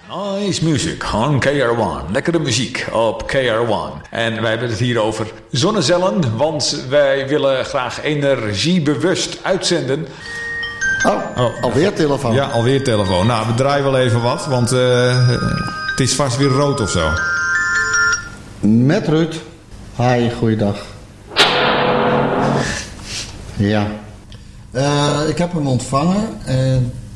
Nice music on KR1. Lekkere muziek op KR1. En wij hebben het hier over zonnecellen, want wij willen graag energiebewust uitzenden. Alweer telefoon. Ja, alweer telefoon. Nou, we draaien wel even wat, want het is vast weer rood of zo. Met Ruud. Hi, goeiedag. Ja. Ik heb hem ontvangen.